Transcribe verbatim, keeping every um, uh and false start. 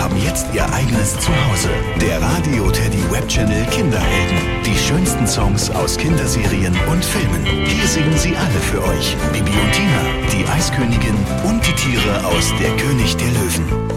haben jetzt ihr eigenes Zuhause. Der Radio Teddy Webchannel Kinderhelden. Die schönsten Songs aus Kinderserien und Filmen. Hier singen sie alle für euch. Bibi und Tina, die Eiskönigin und die Tiere aus Der König der Löwen.